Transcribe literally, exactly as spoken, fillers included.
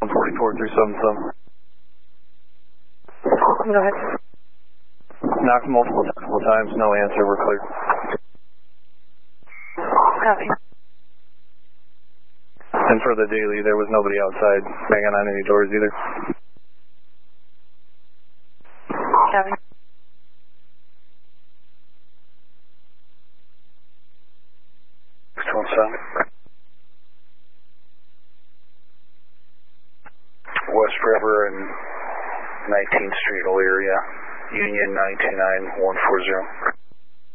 one forty-four three seven seven. Go ahead. Knocked multiple, multiple times, no answer, we're clear. Copy. And for the daily, there was nobody outside banging on any doors either. Copy. six one seven. West River and nineteenth Street, Elyria, Union nine two nine one four zero.